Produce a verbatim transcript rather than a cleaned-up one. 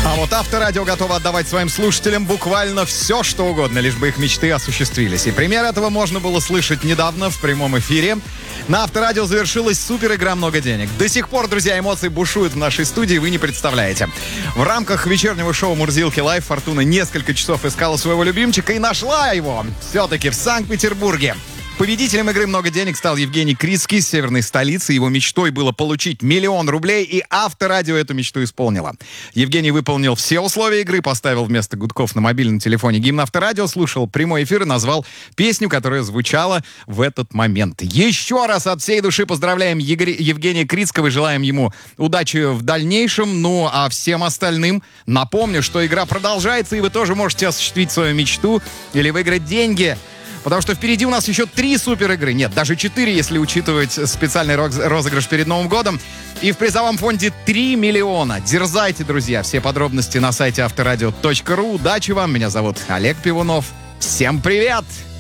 А вот Авторадио готово отдавать своим слушателям буквально все, что угодно, лишь бы их мечты осуществились. И пример этого можно было слышать недавно в прямом эфире. На Авторадио завершилась супер игра «Много денег». До сих пор, друзья, эмоции бушуют в нашей студии, вы не представляете. В рамках вечернего шоу «Мурзилки Лайв» Фортуна несколько часов искала своего любимчика и нашла его все-таки в Санкт-Петербурге. Победителем игры «Много денег» стал Евгений Крицкий из северной столицы. Его мечтой было получить миллион рублей, и Авторадио эту мечту исполнило. Евгений выполнил все условия игры, поставил вместо гудков на мобильном телефоне гимн Авторадио, слушал прямой эфир и назвал песню, которая звучала в этот момент. Еще раз от всей души поздравляем Егор... Евгения Крицкого и желаем ему удачи в дальнейшем. Ну, а всем остальным напомню, что игра продолжается, и вы тоже можете осуществить свою мечту или выиграть деньги. Потому что впереди у нас еще три супер игры. Нет, даже четыре, если учитывать специальный розыгрыш перед Новым годом. И в призовом фонде три миллиона. Дерзайте, друзья. Все подробности на сайте авторадио точка ру. Удачи вам. Меня зовут Олег Пивунов. Всем привет!